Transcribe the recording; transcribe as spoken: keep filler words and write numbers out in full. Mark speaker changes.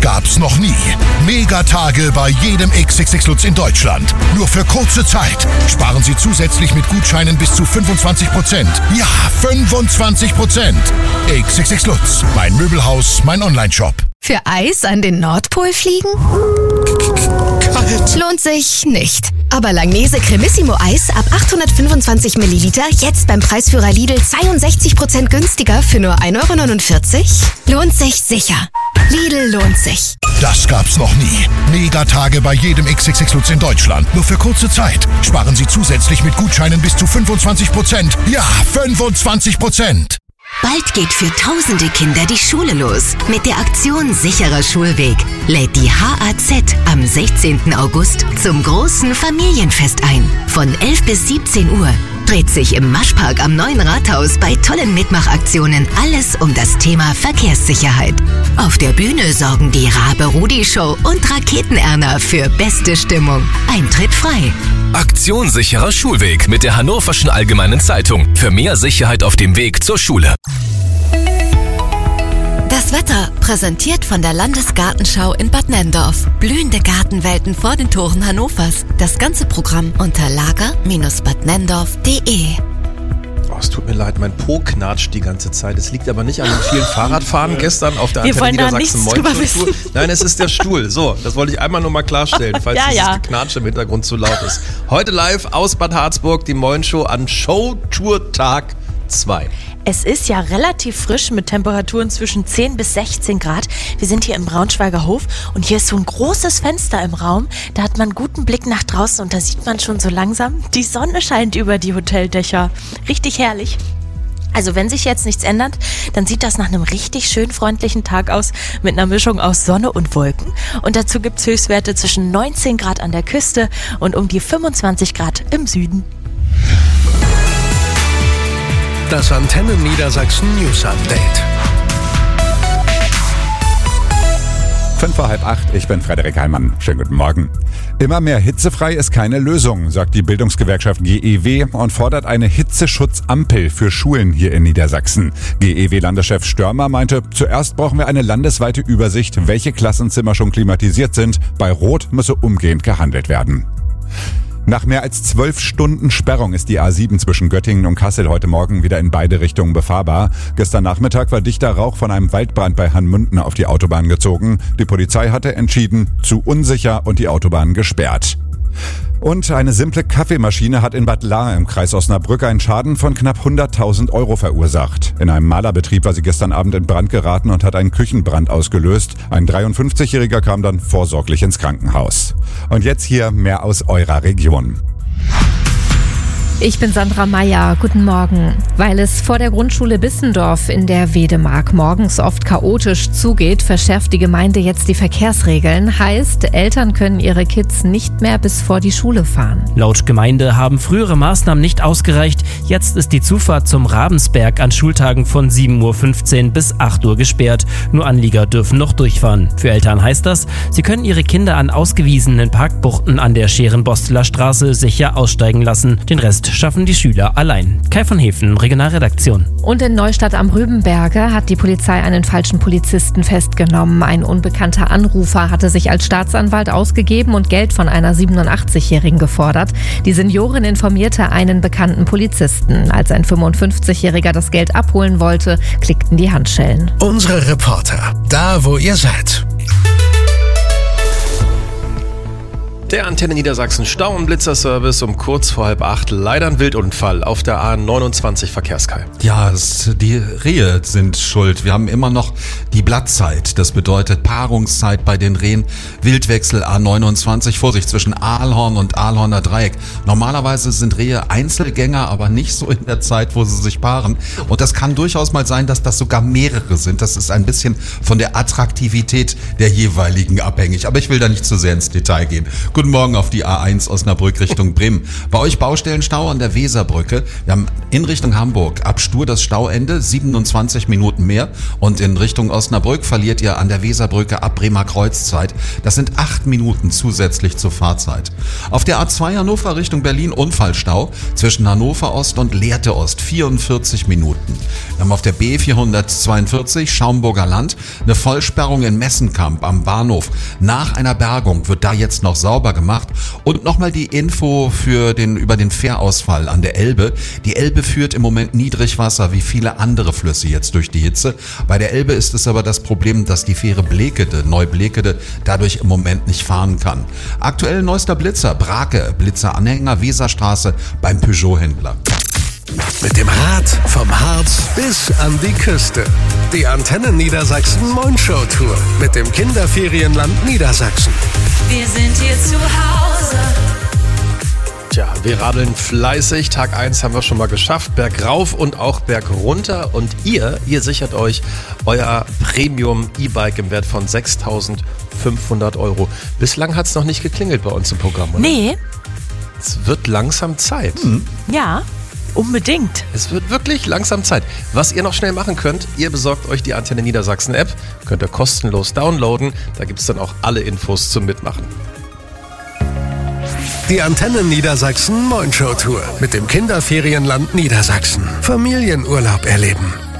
Speaker 1: gab's noch nie. Megatage bei jedem X X X Lutz in Deutschland. Nur für kurze Zeit. Sparen Sie zusätzlich mit Gutscheinen bis zu fünfundzwanzig Prozent. Ja, fünfundzwanzig Prozent. X X X Lutz, mein Möbelhaus, mein Onlineshop.
Speaker 2: Für Eis an den Nordpol fliegen?
Speaker 1: Kalt.
Speaker 2: Lohnt sich nicht. Aber Langnese Cremissimo Eis ab achthundertfünfundzwanzig Milliliter jetzt beim Preisführer Lidl zweiundsechzig Prozent günstiger für nur ein Euro neunundvierzig? Lohnt sich sicher. Lidl lohnt sich.
Speaker 1: Das gab's noch nie. Megatage bei jedem X X X Lutz in Deutschland. Nur für kurze Zeit. Sparen Sie zusätzlich mit Gutscheinen bis zu fünfundzwanzig Prozent. Ja, fünfundzwanzig Prozent.
Speaker 3: Bald geht für tausende Kinder die Schule los. Mit der Aktion Sicherer Schulweg lädt die H A Z am sechzehnten August zum großen Familienfest ein. Von elf bis siebzehn Uhr dreht sich im Maschpark am Neuen Rathaus bei tollen Mitmachaktionen alles um das Thema Verkehrssicherheit. Auf der Bühne sorgen die Rabe-Rudi-Show und Raketen-Erna für beste Stimmung. Eintritt frei.
Speaker 4: Aktion Sicherer Schulweg mit der Hannoverschen Allgemeinen Zeitung. Für mehr Sicherheit auf dem Weg zur Schule.
Speaker 3: Das Wetter präsentiert von der Landesgartenschau in Bad Nenndorf. Blühende Gartenwelten vor den Toren Hannovers. Das ganze Programm unter lager Bindestrich bad nenndorf punkt de.
Speaker 5: Oh, es tut mir leid, mein Po knatscht die ganze Zeit. Es liegt aber nicht an den vielen Fahrradfahren gestern auf der
Speaker 6: Wir
Speaker 5: Antenne
Speaker 6: wollen da
Speaker 5: Niedersachsen
Speaker 6: nichts drüber wissen.
Speaker 5: Tour. Nein, es ist der Stuhl. So, das wollte ich einmal nur mal klarstellen, falls
Speaker 6: Ja,
Speaker 5: dieses
Speaker 6: ja.
Speaker 5: Geknatsch im Hintergrund zu laut ist. Heute live aus Bad Harzburg, die Moin Show an Showtour-Tag zwei.
Speaker 6: Es ist ja relativ frisch mit Temperaturen zwischen zehn bis sechzehn Grad. Wir sind hier im Braunschweiger Hof und hier ist so ein großes Fenster im Raum. Da hat man einen guten Blick nach draußen und da sieht man schon so langsam, die Sonne scheint über die Hoteldächer. Richtig herrlich. Also wenn sich jetzt nichts ändert, dann sieht das nach einem richtig schön freundlichen Tag aus mit einer Mischung aus Sonne und Wolken. Und dazu gibt es Höchstwerte zwischen neunzehn Grad an der Küste und um die fünfundzwanzig Grad im Süden.
Speaker 7: Das Antenne Niedersachsen News Update.
Speaker 8: Fünf vor halb acht, ich bin Frederik Heimann. Schönen guten Morgen. Immer mehr hitzefrei ist keine Lösung, sagt die Bildungsgewerkschaft G E W und fordert eine Hitzesschutzampel für Schulen hier in Niedersachsen. G E W-Landeschef Störmer meinte, zuerst brauchen wir eine landesweite Übersicht, welche Klassenzimmer schon klimatisiert sind. Bei Rot müsse umgehend gehandelt werden. Nach mehr als zwölf Stunden Sperrung ist die A sieben zwischen Göttingen und Kassel heute Morgen wieder in beide Richtungen befahrbar. Gestern Nachmittag war dichter Rauch von einem Waldbrand bei Hanmünden auf die Autobahn gezogen. Die Polizei hatte entschieden, zu unsicher und die Autobahn gesperrt. Und eine simple Kaffeemaschine hat in Bad Lahr im Kreis Osnabrück einen Schaden von knapp hunderttausend Euro verursacht. In einem Malerbetrieb war sie gestern Abend in Brand geraten und hat einen Küchenbrand ausgelöst. Ein dreiundfünfzigjähriger kam dann vorsorglich ins Krankenhaus. Und jetzt hier mehr aus eurer Region.
Speaker 9: Ich bin Sandra Meyer. Guten Morgen. Weil es vor der Grundschule Bissendorf in der Wedemark morgens oft chaotisch zugeht, verschärft die Gemeinde jetzt die Verkehrsregeln. Heißt, Eltern können ihre Kids nicht mehr bis vor die Schule fahren.
Speaker 10: Laut Gemeinde haben frühere Maßnahmen nicht ausgereicht. Jetzt ist die Zufahrt zum Ravensberg an Schultagen von sieben Uhr fünfzehn bis acht Uhr gesperrt. Nur Anlieger dürfen noch durchfahren. Für Eltern heißt das, sie können ihre Kinder an ausgewiesenen Parkbuchten an der Scheren-Bosteler Straße sicher aussteigen lassen. Den Rest schaffen die Schüler allein. Kai von Hefen, Regionalredaktion.
Speaker 9: Und in Neustadt am Rübenberge hat die Polizei einen falschen Polizisten festgenommen. Ein unbekannter Anrufer hatte sich als Staatsanwalt ausgegeben und Geld von einer siebenundachtzigjährigen gefordert. Die Seniorin informierte einen bekannten Polizisten. Als ein fünfundfünfzigjähriger das Geld abholen wollte, klickten die Handschellen.
Speaker 7: Unsere Reporter, da wo ihr seid.
Speaker 5: Der Antenne Niedersachsen Stau- und Blitzerservice um kurz vor halb acht. Leider ein Wildunfall auf der A neunundzwanzig Verkehrskai.
Speaker 11: Ja, es, die Rehe sind schuld. Wir haben immer noch die Blattzeit. Das bedeutet Paarungszeit bei den Rehen. Wildwechsel A neunundzwanzig. Vorsicht zwischen Aalhorn und Aalhorner Dreieck. Normalerweise sind Rehe Einzelgänger, aber nicht so in der Zeit, wo sie sich paaren. Und das kann durchaus mal sein, dass das sogar mehrere sind. Das ist ein bisschen von der Attraktivität der jeweiligen abhängig. Aber ich will da nicht zu sehr ins Detail gehen. Gut. Guten Morgen auf die A eins Osnabrück Richtung Bremen. Bei euch Baustellenstau an der Weserbrücke. Wir haben in Richtung Hamburg ab Stur das Stauende, siebenundzwanzig Minuten mehr. Und in Richtung Osnabrück verliert ihr an der Weserbrücke ab Bremer Kreuz Zeit. Das sind acht Minuten zusätzlich zur Fahrzeit. Auf der A zwei Hannover Richtung Berlin Unfallstau zwischen Hannover Ost und Lehrte Ost, vierundvierzig Minuten. Wir haben auf der B vierhundertzweiundvierzig Schaumburger Land eine Vollsperrung in Messenkamp am Bahnhof. Nach einer Bergung wird da jetzt noch sauber gemacht. Und nochmal die Info für den, über den Fährausfall an der Elbe. Die Elbe führt im Moment Niedrigwasser wie viele andere Flüsse jetzt durch die Hitze. Bei der Elbe ist es aber das Problem, dass die Fähre Blekede, Neu-Blekede, dadurch im Moment nicht fahren kann. Aktuell neuester Blitzer, Brake, Blitzeranhänger, Weserstraße beim Peugeot-Händler.
Speaker 7: Mit dem Rad vom Harz bis an die Küste. Die Antennen Niedersachsen Mondschau Tour mit dem Kinderferienland Niedersachsen.
Speaker 12: Wir sind hier zu Hause.
Speaker 5: Tja, wir radeln fleißig. Tag eins haben wir schon mal geschafft. Bergauf und auch bergunter. Und ihr, ihr sichert euch euer Premium-E-Bike im Wert von sechstausendfünfhundert Euro. Bislang hat es noch nicht geklingelt bei uns im Programm, oder?
Speaker 6: Nee.
Speaker 5: Es wird langsam Zeit.
Speaker 6: Hm. Ja. Unbedingt.
Speaker 5: Es wird wirklich langsam Zeit. Was ihr noch schnell machen könnt, ihr besorgt euch die Antenne Niedersachsen App, könnt ihr kostenlos downloaden, da gibt es dann auch alle Infos zum Mitmachen.
Speaker 7: Die Antennen Niedersachsen Mondschau Tour mit dem Kinderferienland Niedersachsen. Familienurlaub erleben.